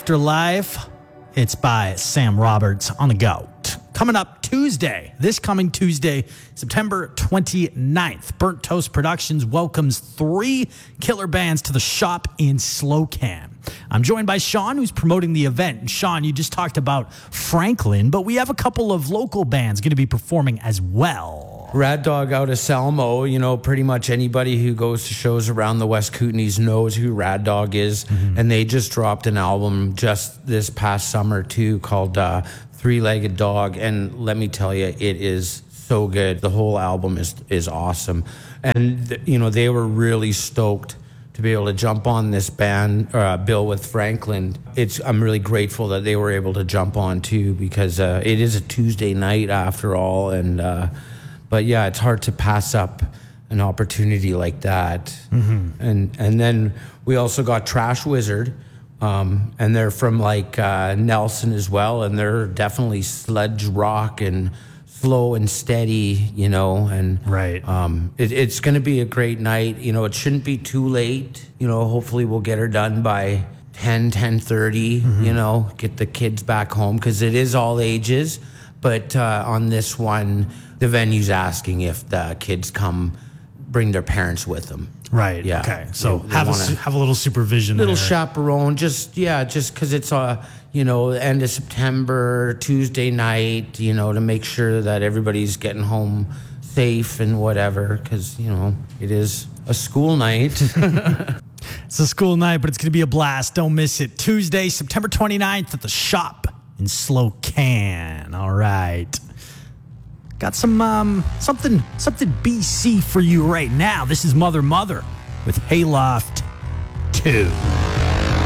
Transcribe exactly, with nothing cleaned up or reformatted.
Afterlife. It's by Sam Roberts on the go. Coming up Tuesday, this coming Tuesday, September twenty-ninth, Burnt Toast Productions welcomes three killer bands to the shop in Slocan. I'm joined by Sean, who's promoting the event. And Sean, you just talked about Franklin, but we have a couple of local bands going to be performing as well. Rad Dog out of Selmo, you know, pretty much anybody who goes to shows around the West Kootenays knows who Rad Dog is. Mm-hmm. And they just dropped an album just this past summer, too, called uh, Three-Legged Dog. And let me tell you, it is so good. The whole album is, is awesome. And, th- you know, they were really stoked to be able to jump on this band, uh, bill with Franklin. It's I'm really grateful that they were able to jump on, too, because uh, it is a Tuesday night after all. And... Uh, But yeah, it's hard to pass up an opportunity like that. Mm-hmm. And and then we also got Trash Wizard, um, and they're from like uh, Nelson as well, and they're definitely sludge rock and slow and steady, you know. And right, um, it, it's going to be a great night. You know, it shouldn't be too late. You know, hopefully we'll get her done by ten, ten thirty. Mm-hmm. You know, get the kids back home because it is all ages. But uh, on this one, the venue's asking if the kids come, bring their parents with them. Right. Yeah. Okay. So They- they have a, wanna- su- have a little supervision. Little there. chaperone, just, yeah, just because it's, uh, you know, end of September, Tuesday night, you know, to make sure that everybody's getting home safe and whatever, because, you know, it is a school night. It's a school night, but it's going to be a blast. Don't miss it. Tuesday, September twenty-ninth at the shop in Slocan. All right. Got some um something something B C for you right now. This is Mother Mother with Hayloft two.